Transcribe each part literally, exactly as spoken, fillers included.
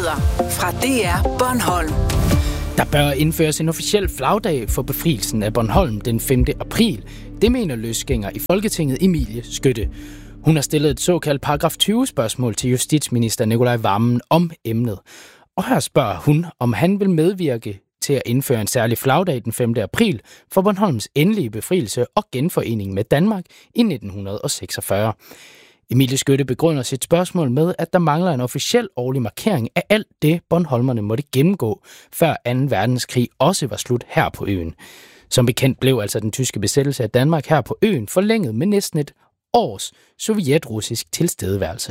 Nyheder fra D R Bornholm. Der bør indføres en officiel flagdag for befrielsen af Bornholm den femte april. Det mener løsgænger i Folketinget Emilie Skytte. Hun har stillet et såkaldt paragraf tyve spørgsmål til justitsminister Nicolai Wammen om emnet. Og her spørger hun, om han vil medvirke til at indføre en særlig flagdag den femte april for Bornholms endelige befrielse og genforening med Danmark i nitten seksogfyrre. Emilie Skytte begrunder sit spørgsmål med, at der mangler en officiel årlig markering af alt det, bornholmerne måtte gennemgå, før anden verdenskrig også var slut her på øen. Som bekendt blev altså den tyske besættelse af Danmark her på øen forlænget med næsten et års sovjetrussisk tilstedeværelse.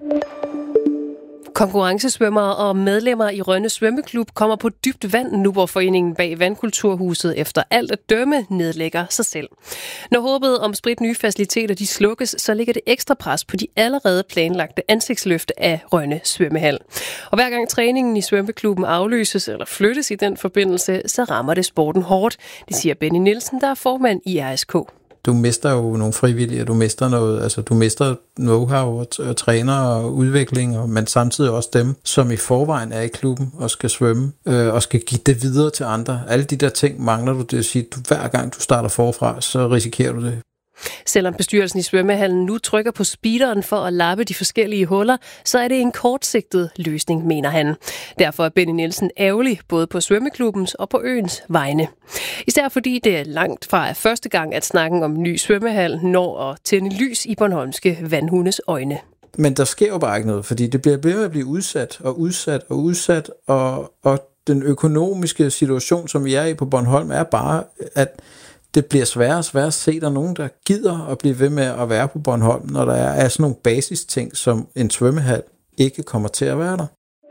Konkurrencesvømmere og medlemmer i Rønne Svømmeklub kommer på dybt vand nu, hvor foreningen bag Vandkulturhuset efter alt at dømme nedlægger sig selv. Når håbet om sprit nye faciliteter de slukkes, så ligger det ekstra pres på de allerede planlagte ansigtsløfte af Rønne Svømmehal. Og hver gang træningen i svømmeklubben aflyses eller flyttes i den forbindelse, så rammer det sporten hårdt. Det siger Benny Nielsen, der er formand i R S K. Du mister jo nogle frivillige, du mister noget, altså du mister know-how og, og træner og udvikling, og, men samtidig også dem, som i forvejen er i klubben og skal svømme, øh, og skal give det videre til andre. Alle de der ting mangler du, det vil sige, at du, hver gang du starter forfra, så risikerer du det. Selvom bestyrelsen i svømmehallen nu trykker på speederen for at lappe de forskellige huller, så er det en kortsigtet løsning, mener han. Derfor er Benny Nielsen ærgerlig både på svømmeklubbens og på øens vegne. Især fordi det er langt fra første gang, at snakken om ny svømmehal når at tænde lys i bornholmske vandhundes øjne. Men der sker jo bare ikke noget, fordi det bliver ved at blive udsat og udsat og udsat, og, og den økonomiske situation, som vi er i på Bornholm, er bare, at det bliver sværere og sværere at se, der er nogen, der gider at blive ved med at være på Bornholm, når der er sådan nogle basisting, som en svømmehal ikke kommer til at være der.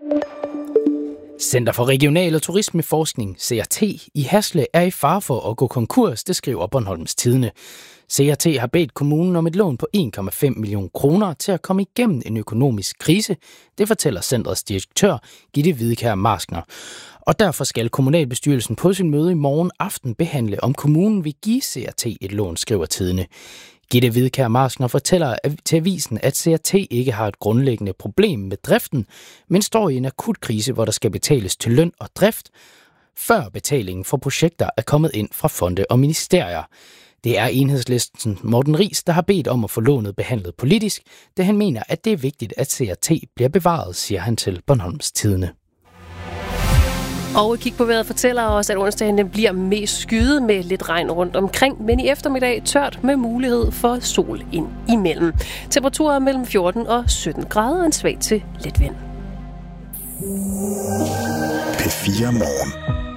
Center for Regional og Turismeforskning, C R T, i Hasle er i fare for at gå konkurs, det skriver Bornholms Tidende. C R T har bedt kommunen om et lån på en komma fem millioner kroner til at komme igennem en økonomisk krise. Det fortæller centrets direktør, Gitte Hvidekær Marskner. Og derfor skal kommunalbestyrelsen på sin møde i morgen aften behandle, om kommunen vil give C R T et lån, skriver Tidende. Gitte Hvidekær Marskner fortæller til avisen, at C R T ikke har et grundlæggende problem med driften, men står i en akut krise, hvor der skal betales til løn og drift, før betalingen for projekter er kommet ind fra fonde og ministerier. Det er Enhedslisten Morten Riis, der har bedt om at få lånet behandlet politisk, da han mener, at det er vigtigt, at C R T bliver bevaret, siger han til Bornholms Tidende. Og kig på vejret fortæller os, at onsdagen den bliver mest skyet med lidt regn rundt omkring, men i eftermiddag tørt med mulighed for sol ind imellem. Temperaturer mellem fjorten og sytten grader og en svag til let vind. P fire Morgen.